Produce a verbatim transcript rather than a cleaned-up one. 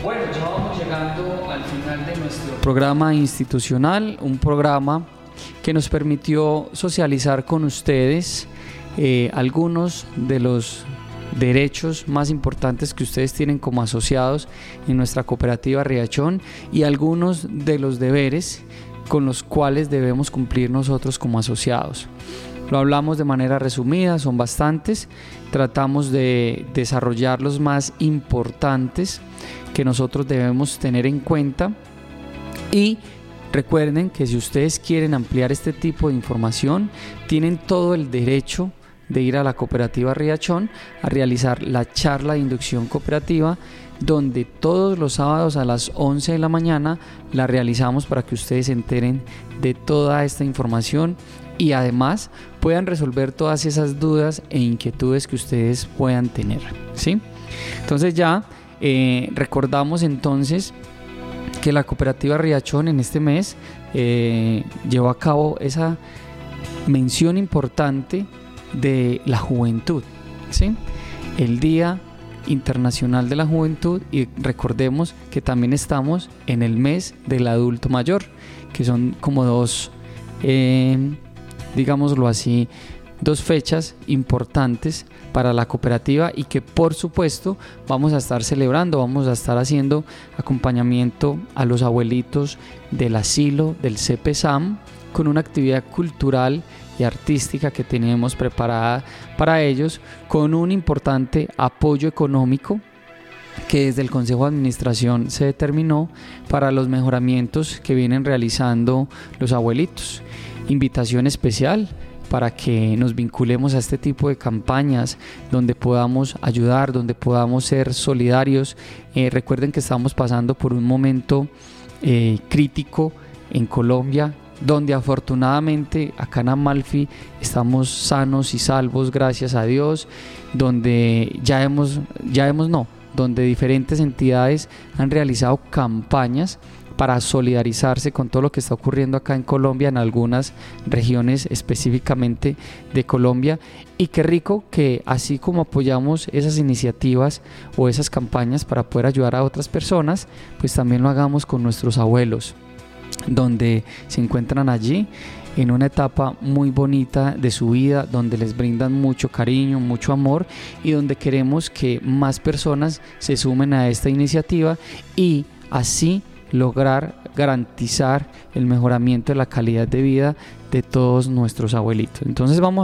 Bueno, ya vamos llegando al final de nuestro programa institucional, un programa que nos permitió socializar con ustedes eh, algunos de los derechos más importantes que ustedes tienen como asociados en nuestra cooperativa Riachón y algunos de los deberes con los cuales debemos cumplir nosotros como asociados. Lo hablamos de manera resumida, son bastantes, tratamos de desarrollar los más importantes que nosotros debemos tener en cuenta y recuerden que si ustedes quieren ampliar este tipo de información, tienen todo el derecho de ir a la cooperativa Riachón a realizar la charla de inducción cooperativa, donde todos los sábados a las once de la mañana la realizamos para que ustedes se enteren de toda esta información y además puedan resolver todas esas dudas e inquietudes que ustedes puedan tener, ¿sí? Entonces ya eh, recordamos entonces que la cooperativa Riachón en este mes eh, llevó a cabo esa mención importante de la juventud, ¿sí? El Día Internacional de la Juventud, y recordemos que también estamos en el mes del adulto mayor, que son como dos, eh, digámoslo así, dos fechas importantes para la cooperativa y que por supuesto vamos a estar celebrando, vamos a estar haciendo acompañamiento a los abuelitos del asilo del CEPESAM con una actividad cultural y artística que tenemos preparada para ellos, con un importante apoyo económico que desde el Consejo de Administración se determinó para los mejoramientos que vienen realizando los abuelitos. Invitación especial para que nos vinculemos a este tipo de campañas donde podamos ayudar, donde podamos ser solidarios. Eh, recuerden que estamos pasando por un momento eh, crítico en Colombia, donde afortunadamente acá en Amalfi estamos sanos y salvos, gracias a Dios, donde ya hemos, ya hemos no, donde diferentes entidades han realizado campañas para solidarizarse con todo lo que está ocurriendo acá en Colombia, en algunas regiones específicamente de Colombia, y qué rico que así como apoyamos esas iniciativas o esas campañas para poder ayudar a otras personas, pues también lo hagamos con nuestros abuelos, donde se encuentran allí en una etapa muy bonita de su vida, donde les brindan mucho cariño, mucho amor y donde queremos que más personas se sumen a esta iniciativa y así lograr garantizar el mejoramiento de la calidad de vida de todos nuestros abuelitos. Entonces vamos